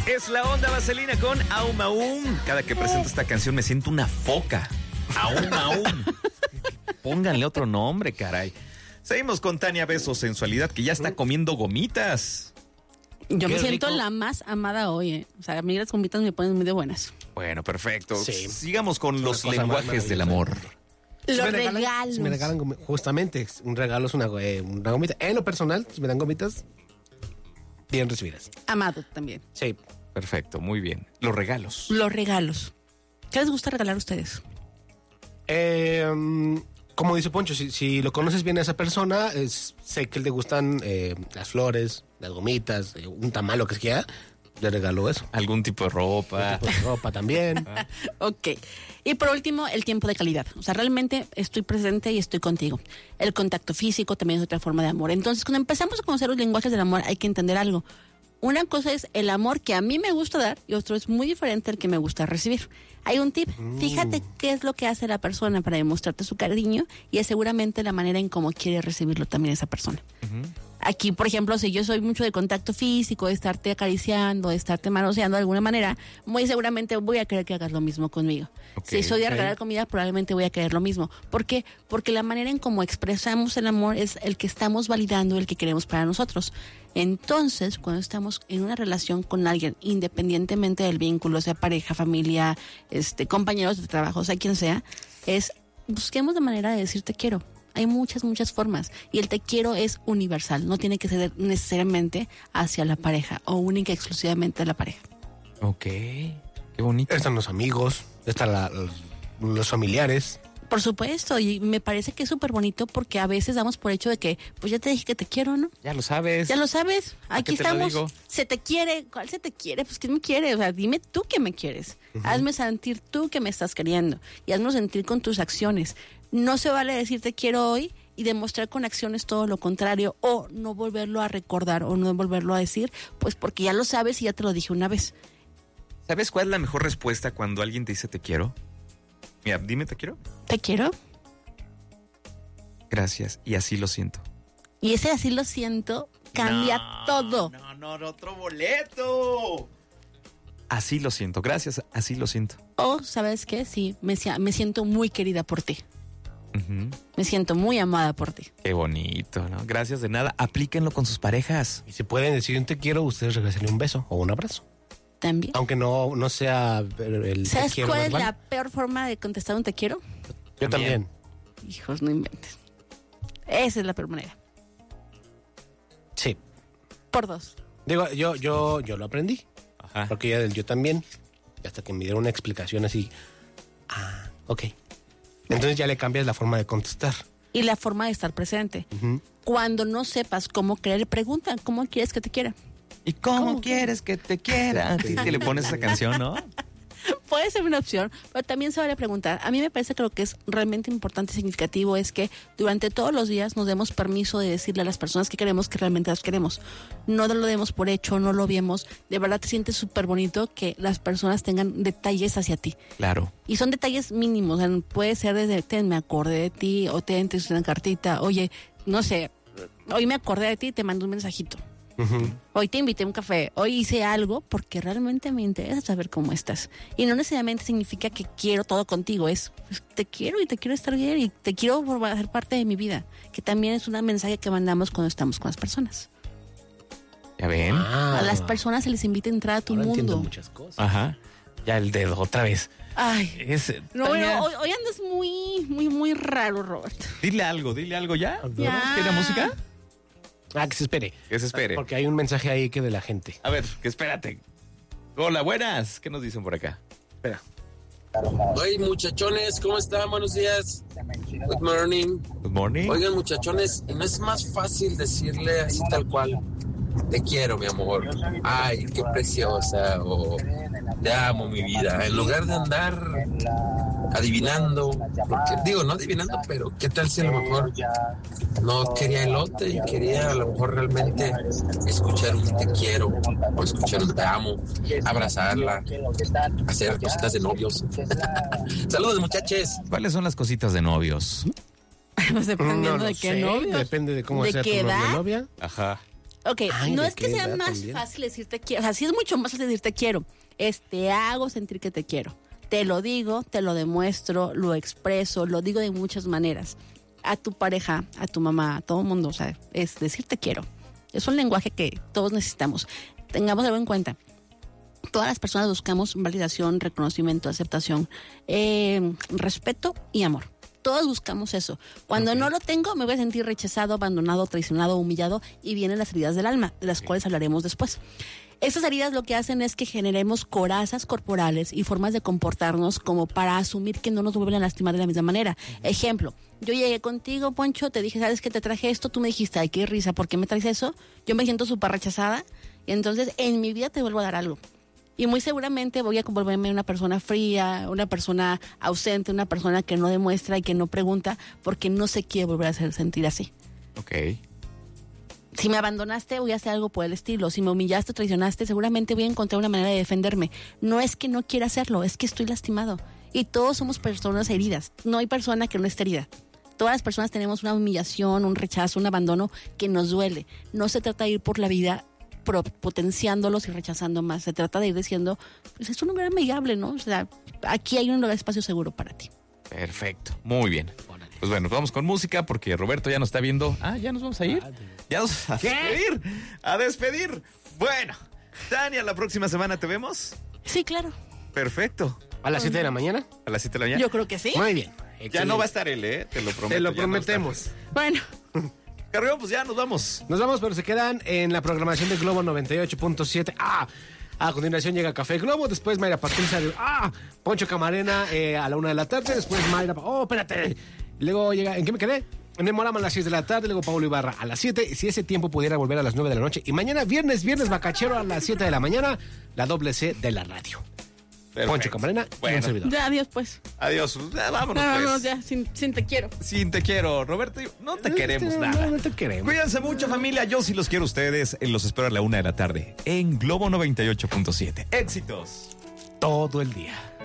Es la onda vaselina con Aum Aum. Cada que presento esta canción me siento una foca. Aum Aum. Pónganle otro nombre, caray. Seguimos con Tania Beso Sensualidad, que ya está comiendo gomitas. Yo me Qué siento rico. la más amada hoy, ¿eh? O sea, a mí las gomitas me ponen muy de buenas. Bueno, perfecto. Sí. Sigamos con los Una cosa lenguajes del maravillosa. amor. Los Si regalos. me regalan justamente, un regalo es una gomita. En lo personal, si me dan gomitas, bien recibidas. Amado también. Sí. Perfecto, muy bien. Los regalos. Los regalos. ¿Qué les gusta regalar a ustedes? Como dice Poncho, si lo conoces bien a esa persona, sé que le gustan las flores, las gomitas, un tamal, lo que sea, le regalo eso. Algún tipo de ropa. Tipo de ropa también. Ok. Y por último, el tiempo de calidad. O sea, realmente estoy presente y estoy contigo. El contacto físico también es otra forma de amor. Entonces, cuando empezamos a conocer los lenguajes del amor, hay que entender algo. Una cosa es el amor que a mí me gusta dar y otro es muy diferente al que me gusta recibir. Hay un tip, fíjate qué es lo que hace la persona para demostrarte su cariño y es seguramente la manera en cómo quiere recibirlo también esa persona. Aquí, por ejemplo, si yo soy mucho de contacto físico, de estarte acariciando, de estarte manoseando de alguna manera, muy seguramente voy a querer que hagas lo mismo conmigo. Ok, Si soy de ok. regalar comida, probablemente voy a querer lo mismo. ¿Por qué? Porque la manera en cómo expresamos el amor es el que estamos validando, el que queremos para nosotros. Entonces, cuando estamos en una relación con alguien, independientemente del vínculo, sea pareja, familia, compañeros de trabajo, sea quien sea, busquemos la manera de decir te quiero. Hay muchas formas y el te quiero es universal, no tiene que ser necesariamente hacia la pareja o única y exclusivamente a la pareja. Ok, qué bonito. Están los amigos, están los familiares. Por supuesto, y me parece que es súper bonito porque a veces damos por hecho de que, pues ya te dije que te quiero, ¿no? Ya lo sabes. Ya lo sabes, aquí qué te lo estamos. digo? Se te quiere, ¿cuál se te quiere? Pues ¿quién me quiere? O sea, dime tú que me quieres. Hazme sentir tú que me estás queriendo y hazme sentir con tus acciones. No se vale decir te quiero hoy y demostrar con acciones todo lo contrario o no volverlo a recordar o no volverlo a decir, pues porque ya lo sabes y ya te lo dije una vez. ¿Sabes cuál es la mejor respuesta cuando alguien te dice te quiero? Mira, dime te quiero. ¿Te quiero? Gracias, y así lo siento. Y ese así lo siento cambia todo. No, otro boleto. Así lo siento, gracias, así lo siento. O, ¿sabes qué? Sí, me siento muy querida por ti. Ujú. Me siento muy amada por ti. Qué bonito, ¿no? Gracias de nada. Aplíquenlo con sus parejas. Y si pueden decir un te quiero, ustedes regresenle un beso o un abrazo. También. Aunque no sea el te ¿Sabes quiero cuál es verbal. la peor forma de contestar un te quiero? Yo también. Hijos, no inventes. Esa es la peor manera. Sí. Por dos. Digo, yo lo aprendí. Ajá. Porque yo también. Y hasta que me dieron una explicación así. Ok. Entonces ya le cambias la forma de contestar. Y la forma de estar presente. Ujú. Cuando no sepas cómo querer, pregunta, ¿cómo quieres que te quiera? ¿Y cómo ¿Cómo? quieres que te quiera? Que le pones esa canción, ¿no? Puede ser una opción, pero también se vale preguntar. A mí me parece que lo que es realmente importante y significativo es que durante todos los días nos demos permiso de decirle a las personas que queremos que realmente las queremos. No lo demos por hecho, no lo viemos. De verdad te sientes súper bonito que las personas tengan detalles hacia ti. Claro. Y son detalles mínimos. O sea, puede ser desde, me acordé de ti, o te hice una cartita. Oye, no sé, hoy me acordé de ti y te mando un mensajito. Ujú. Hoy te invité a un café, hoy hice algo porque realmente me interesa saber cómo estás. Y no necesariamente significa que quiero todo contigo, pues, te quiero y te quiero estar bien y te quiero ser parte de mi vida, que también es un mensaje que mandamos cuando estamos con las personas. ¿Ya ven? A las personas se les invita a entrar a tu Ahora entiendo mundo. muchas cosas. Ajá. Ya el dedo, otra vez. Ay, no, Tania, bueno, hoy andas muy raro, Robert. dile algo ya. Ya. ¿Quiere música? Que se espere. Que se espere. Porque hay un mensaje ahí que de la gente. A ver, que espérate. Hola, buenas. ¿Qué nos dicen por acá? Espera. Oye, muchachones, ¿cómo están? Buenos días. Good morning. Good morning. Oigan, muchachones, ¿no es más fácil decirle así tal cual? Te quiero, mi amor. Ay, qué preciosa. O te amo, mi vida. En lugar de andar adivinando. Porque, digo, no adivinando, pero ¿qué tal si a lo mejor no quería elote y quería a lo mejor realmente escuchar un te quiero o escuchar un te amo, abrazarla, hacer cositas de novios? Saludos, muchachos. ¿Cuáles son las cositas de novios? Pues dependiendo No lo de qué sé, novio. Depende de cómo ¿De sea tu qué novio o edad? novia. Ajá. Ok, Ay, no ¿de es que qué sea edad más también? fácil decirte quiero. O sea, sí es mucho más fácil decirte quiero. Te hago sentir que te quiero. Te lo digo, te lo demuestro, lo expreso, lo digo de muchas maneras. A tu pareja, a tu mamá, a todo el mundo. O sea, es decirte quiero. Es un lenguaje que todos necesitamos. Tengamos algo en cuenta. Todas las personas buscamos validación, reconocimiento, aceptación, respeto y amor. Todos buscamos eso. Cuando no lo tengo, me voy a sentir rechazado, abandonado, traicionado, humillado y vienen las heridas del alma, de las cuales hablaremos después. Estas heridas lo que hacen es que generemos corazas corporales y formas de comportarnos como para asumir que no nos vuelven a lastimar de la misma manera. Ejemplo, yo llegué contigo, Poncho, te dije, ¿sabes qué? Te traje esto, tú me dijiste, ay, qué risa, ¿por qué me traes eso? Yo me siento súper rechazada y entonces en mi vida te vuelvo a dar algo. Y muy seguramente voy a volverme una persona fría, una persona ausente, una persona que no demuestra y que no pregunta porque no se quiere volver a hacer sentir así. Ok. Si me abandonaste, voy a hacer algo por el estilo. Si me humillaste o traicionaste, seguramente voy a encontrar una manera de defenderme. No es que no quiera hacerlo, es que estoy lastimado. Y todos somos personas heridas. No hay persona que no esté herida. Todas las personas tenemos una humillación, un rechazo, un abandono que nos duele. No se trata de ir por la vida potenciándolos y rechazando más. Se trata de ir diciendo, pues es un lugar amigable, ¿no? O sea, aquí hay un lugar, espacio seguro para ti. Perfecto, muy bien. Pues bueno, vamos con música porque Roberto ya nos está viendo. Ah, ya nos vamos a ir. Ya nos vamos a despedir. A despedir. Bueno, Tania, la próxima semana te vemos. Sí, claro. Perfecto. ¿A las 7 de la mañana? A las 7 de la mañana. Yo creo que sí. Muy bien. Ya no va a estar él, te lo prometo. Te lo ya no va a estar. prometemos. Bueno. Carrión, pues ya nos vamos. Nos vamos, pero se quedan en la programación de Globo 98.7. A continuación llega Café Globo, después Mayra Patricia, Poncho Camarena a la 1 de la tarde, después Mayra, espérate. Luego llega, ¿en qué me quedé? En Memorama a las 6 de la tarde, luego Paulo Ibarra a las 7, si ese tiempo pudiera volver a las 9 de la noche. Y mañana, viernes bacachero a las 7 de la mañana, la doble C de la radio. Perfecto. Poncho Camarena y Bueno. un servidor. Ya, adiós, pues. Adiós. Vámonos, No, pues. no, ya, sin te quiero. Sin te quiero, Roberto. No te queremos nada. No te queremos. Cuídense mucho, familia. Yo sí los quiero a ustedes. Los espero a la 1 de la tarde en Globo 98.7. Éxitos. Todo el día.